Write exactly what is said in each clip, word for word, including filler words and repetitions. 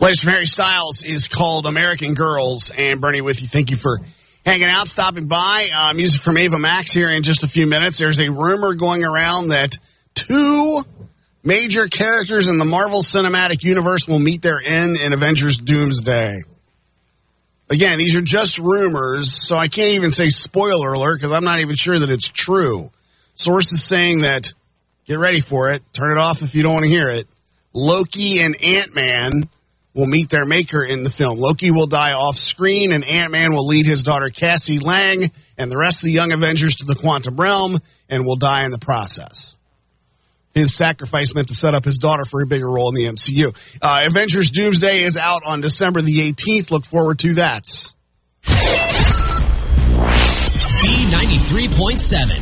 Latest from Harry Styles is called American Girls. And Bernie with you. Thank you for hanging out, stopping by. Uh, music from Ava Max here in just a few minutes. There's a rumor going around that two major characters in the Marvel Cinematic Universe will meet their end in Avengers Doomsday. Again, these are just rumors, so I can't even say spoiler alert because I'm not even sure that it's true. Sources saying that, get ready for it, turn it off if you don't want to hear it, Loki and Ant-Man will meet their maker in the film. Loki will die off screen, and Ant-Man will lead his daughter Cassie Lang and the rest of the Young Avengers to the quantum realm and will die in the process. His sacrifice meant to set up his daughter for a bigger role in the M C U. Uh, Avengers Doomsday is out on December the eighteenth. Look forward to that. B ninety-three point seven.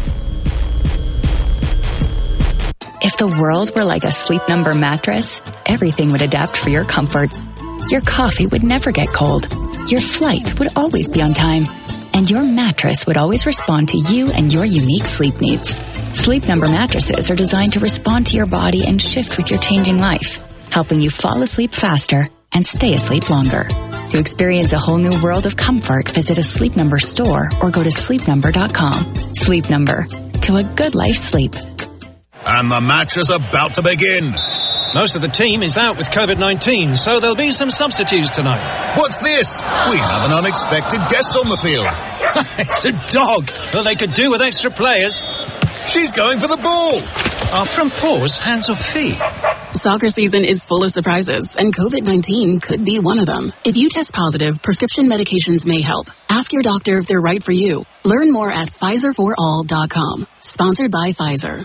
If the world were like a Sleep Number mattress, everything would adapt for your comfort. Your coffee would never get cold. Your flight would always be on time. And your mattress would always respond to you and your unique sleep needs. Sleep Number mattresses are designed to respond to your body and shift with your changing life, helping you fall asleep faster and stay asleep longer. To experience a whole new world of comfort, visit a Sleep Number store or go to sleep number dot com. Sleep Number. To a good life sleep. And the match is about to begin. Most of the team is out with COVID nineteen, so there'll be some substitutes tonight. What's this? We have an unexpected guest on the field. It's a dog. Well, they could do with extra players. She's going for the ball. Our front paws, hands or feet. Soccer season is full of surprises, and COVID nineteen could be one of them. If you test positive, prescription medications may help. Ask your doctor if they're right for you. Learn more at Pfizer for all dot com. Sponsored by Pfizer.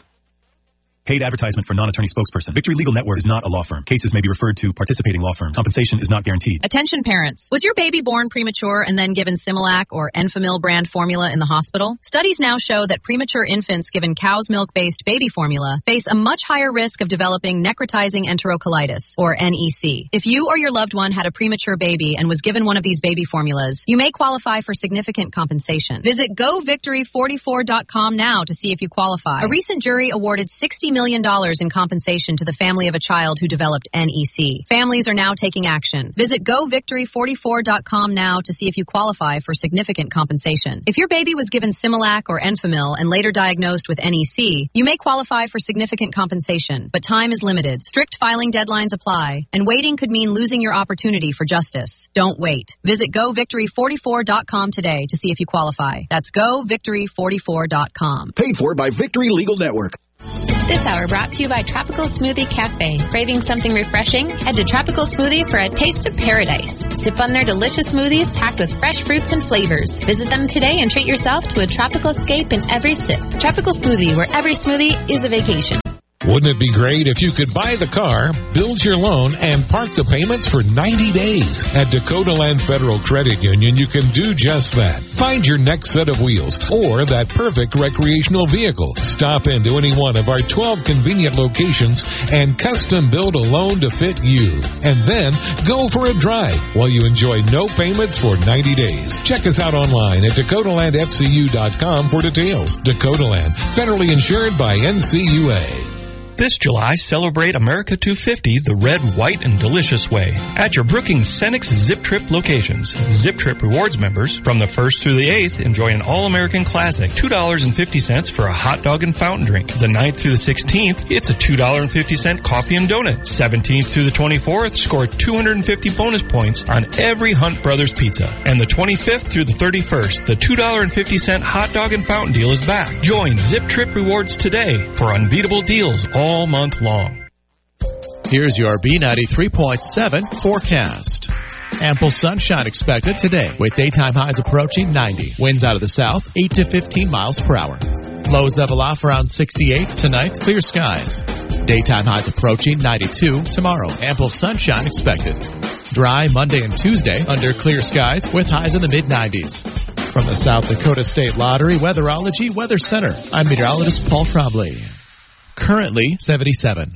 Paid advertisement for non-attorney spokesperson. Victory Legal Network is not a law firm. Cases may be referred to participating law firms. Compensation is not guaranteed. Attention parents. Was your baby born premature and then given Similac or Enfamil brand formula in the hospital? Studies now show that premature infants given cow's milk-based baby formula face a much higher risk of developing necrotizing enterocolitis, or N E C. If you or your loved one had a premature baby and was given one of these baby formulas, you may qualify for significant compensation. Visit go victory forty-four dot com now to see if you qualify. A recent jury awarded sixty million dollars in compensation to the family of a child who developed N E C. Families are now taking action. Visit go victory forty-four dot com now to see if you qualify for significant compensation. If your baby was given Similac or Enfamil and later diagnosed with N E C, you may qualify for significant compensation, but time is limited. Strict filing deadlines apply, and waiting could mean losing your opportunity for justice. Don't wait. Visit go victory forty-four dot com today to see if you qualify. That's go victory forty-four dot com. Paid for by Victory Legal Network. This hour brought to you by Tropical Smoothie Cafe. Craving something refreshing? Head to Tropical Smoothie for a taste of paradise. Sip on their delicious smoothies packed with fresh fruits and flavors. Visit them today and treat yourself to a tropical escape in every sip. Tropical Smoothie, where every smoothie is a vacation. Wouldn't it be great if you could buy the car, build your loan, and park the payments for ninety days? At Dakota Land Federal Credit Union, you can do just that. Find your next set of wheels or that perfect recreational vehicle. Stop into any one of our twelve convenient locations and custom build a loan to fit you. And then go for a drive while you enjoy no payments for ninety days. Check us out online at dakota land f c u dot com for details. Dakota Land, federally insured by N C U A. This July, celebrate America two fifty the red, white, and delicious way at your Brookings Cenex Zip Trip locations. Zip Trip Rewards members from the first through the eighth enjoy an all-American classic, two dollars and fifty cents for a hot dog and fountain drink. The ninth through the sixteenth, it's a two dollars and fifty cents coffee and donut. seventeenth through the twenty-fourth, score two hundred fifty bonus points on every Hunt Brothers pizza. And the twenty-fifth through the thirty-first, the two dollars and fifty cents hot dog and fountain deal is back. Join Zip Trip Rewards today for unbeatable deals all all month long. Here's your B ninety-three point seven forecast. Ample sunshine expected today with daytime highs approaching ninety. Winds out of the south, eight to fifteen miles per hour. Lows level off around sixty-eight tonight, clear skies. Daytime highs approaching ninety-two tomorrow. Ample sunshine expected. Dry Monday and Tuesday under clear skies with highs in the mid nineties. From the South Dakota State Lottery Weatherology Weather Center, I'm meteorologist Paul Trombley. Currently seventy-seven.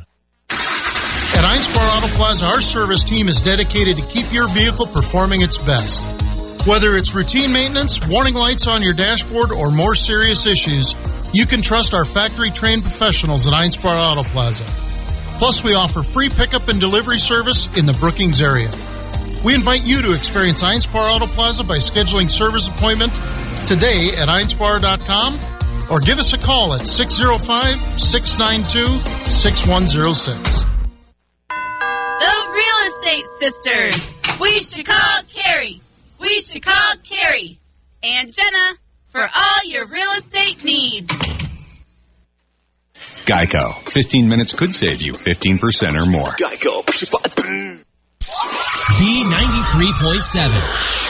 At Einspar Auto Plaza, our service team is dedicated to keep your vehicle performing its best. Whether it's routine maintenance, warning lights on your dashboard, or more serious issues, you can trust our factory-trained professionals at Einspar Auto Plaza. Plus, we offer free pickup and delivery service in the Brookings area. We invite you to experience Einspar Auto Plaza by scheduling service appointment today at einspar dot com or give us a call at six oh five, six nine two, six one oh six. The Real Estate Sisters. We should call Carrie. We should call Carrie and Jenna for all your real estate needs. Geico. fifteen minutes could save you fifteen percent or more. Geico. B ninety-three point seven.